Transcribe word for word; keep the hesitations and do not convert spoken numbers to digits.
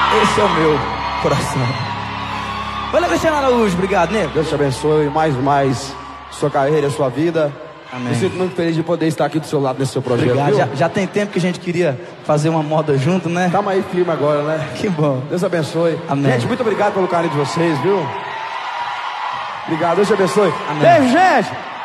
Esse é o meu coração. Valeu, Cristiano Araújo. Obrigado, nego. Deus te abençoe mais e mais sua carreira, sua vida. Amém. Me sinto muito feliz de poder estar aqui do seu lado nesse seu projeto. Obrigado. Viu? Já, já tem tempo que a gente queria fazer uma moda junto, né? Calma aí, firme agora, né? Que bom. Deus abençoe. Amém. Gente, muito obrigado pelo carinho de vocês, viu? Obrigado, Deus te abençoe. Amém. Beijo, gente!